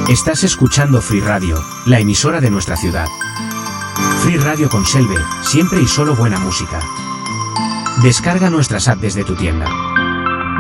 Estás escuchando Free Radio, la emisora de nuestra ciudad. Free Radio con Selve, siempre y solo buena música. Descarga nuestras apps desde tu tienda.